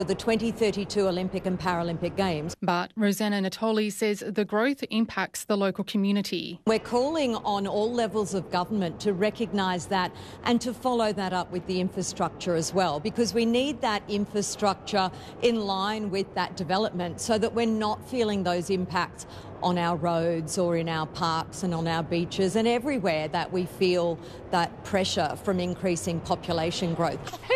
the 2032 Olympic and Paralympic Games. But Rosanna Natoli says the growth impacts the local community. We're calling on all levels of government to recognise that and to follow that up with the infrastructure as well, because we need that infrastructure in line with that development so that we're not feeling those impacts on our roads or in our parks and on our beaches and everywhere that we feel that pressure from increasing population growth.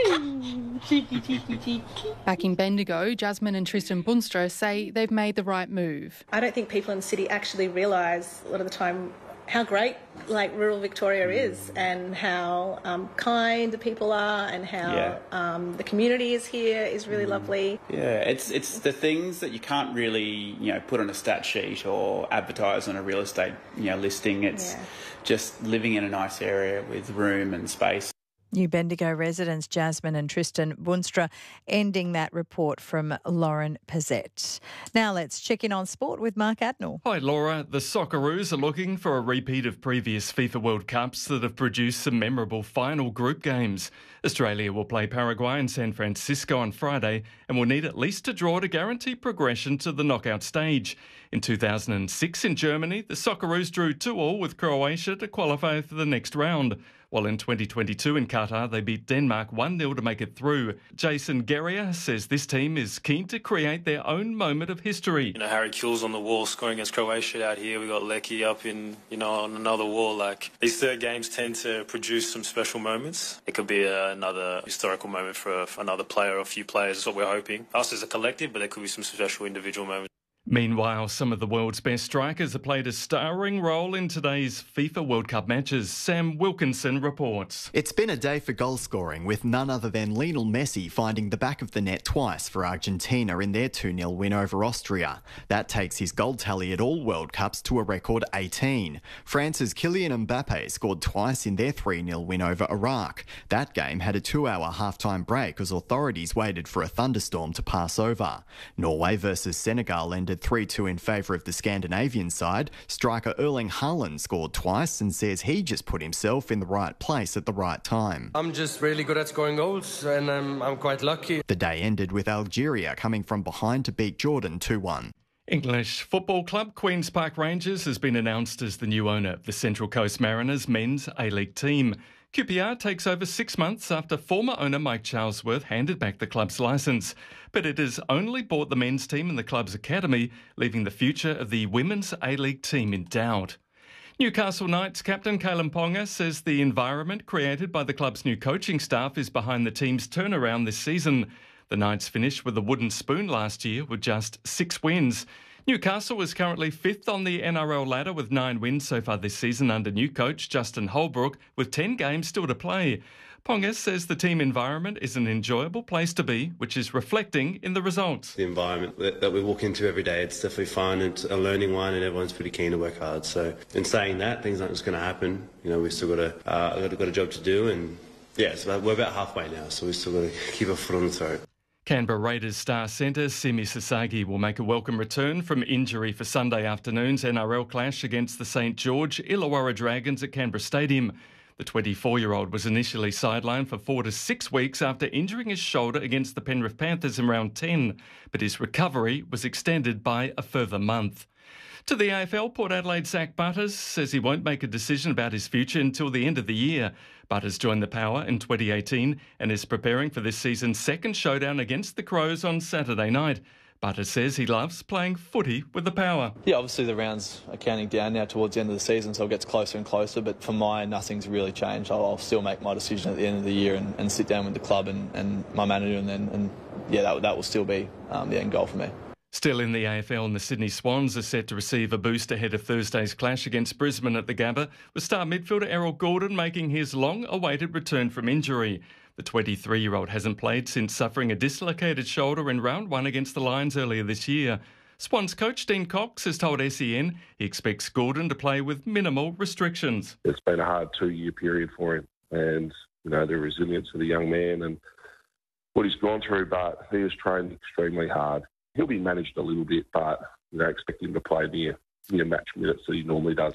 Back in Bendigo, Jasmine and Tristan Bunstra say they've made the right move. I don't think people in the city actually realise a lot of the time how great rural Victoria is and how kind the people are and how the community is here is really lovely. Yeah, it's the things that you can't really put on a stat sheet or advertise on a real estate listing. It's just living in a nice area with room and space. New Bendigo residents Jasmine and Tristan Bunstra ending that report from Lauren Pezet. Now let's check in on sport with Mark Adnall. Hi Laura, the Socceroos are looking for a repeat of previous FIFA World Cups that have produced some memorable final group games. Australia will play Paraguay in San Francisco on Friday and will need at least a draw to guarantee progression to the knockout stage. In 2006 in Germany, the Socceroos drew 2-2 with Croatia to qualify for the next round. While in 2022 in Qatar, they beat Denmark 1-0 to make it through. Jason Guerrier says this team is keen to create their own moment of history. Harry Kewell's on the wall scoring against Croatia out here. We got Lecky up in, on another wall. These third games tend to produce some special moments. It could be another historical moment for another player or a few players is what we're hoping. Us as a collective, but there could be some special individual moments. Meanwhile, some of the world's best strikers have played a starring role in today's FIFA World Cup matches. Sam Wilkinson reports. It's been a day for goal scoring, with none other than Lionel Messi finding the back of the net twice for Argentina in their 2-0 win over Austria. That takes his goal tally at all World Cups to a record 18. France's Kylian Mbappe scored twice in their 3-0 win over Iraq. That game had a 2-hour half-time break as authorities waited for a thunderstorm to pass over. Norway versus Senegal ended 3-2 in favour of the Scandinavian side. Striker Erling Haaland scored twice and says he just put himself in the right place at the right time. I'm just really good at scoring goals and I'm quite lucky. The day ended with Algeria coming from behind to beat Jordan 2-1. English football club Queen's Park Rangers has been announced as the new owner of the Central Coast Mariners men's A-League team. QPR takes over 6 months after former owner Mike Charlesworth handed back the club's licence. But it has only bought the men's team and the club's academy, leaving the future of the women's A-League team in doubt. Newcastle Knights captain Kalyn Ponga says the environment created by the club's new coaching staff is behind the team's turnaround this season. The Knights finished with a wooden spoon last year with just 6 wins. Newcastle is currently 5th on the NRL ladder with 9 wins so far this season under new coach Justin Holbrook, with 10 games still to play. Ponga says the team environment is an enjoyable place to be, which is reflecting in the results. The environment that we walk into every day, it's definitely fun, it's a learning one, and everyone's pretty keen to work hard. So in saying that, things aren't just going to happen. We've still got a job to do, and we're about halfway now, so we've still got to keep our foot on the throat. Canberra Raiders star centre Simi Sasagi will make a welcome return from injury for Sunday afternoon's NRL clash against the St George Illawarra Dragons at Canberra Stadium. The 24-year-old was initially sidelined for 4 to 6 weeks after injuring his shoulder against the Penrith Panthers in round 10, but his recovery was extended by a further month. To the AFL, Port Adelaide's Zach Butters says he won't make a decision about his future until the end of the year. Butters joined the Power in 2018 and is preparing for this season's second showdown against the Crows on Saturday night. Butters says he loves playing footy with the Power. Yeah, obviously the rounds are counting down now towards the end of the season, so it gets closer and closer, but for mine, nothing's really changed. I'll still make my decision at the end of the year and sit down with the club and my manager, that will still be the end goal for me. Still in the AFL, the Sydney Swans are set to receive a boost ahead of Thursday's clash against Brisbane at the Gabba, with star midfielder Errol Gordon making his long-awaited return from injury. The 23-year-old hasn't played since suffering a dislocated shoulder in round 1 against the Lions earlier this year. Swans coach Dean Cox has told SEN he expects Gordon to play with minimal restrictions. It's been a hard 2-year period for him, and the resilience of the young man and what he's gone through, but he has trained extremely hard. He'll be managed a little bit, but expect him to play near match minutes that he normally does.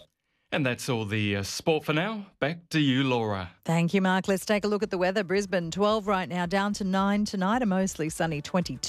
And that's all the sport for now. Back to you, Laura. Thank you, Mark. Let's take a look at the weather. Brisbane 12 right now, down to 9 tonight, a mostly sunny 22.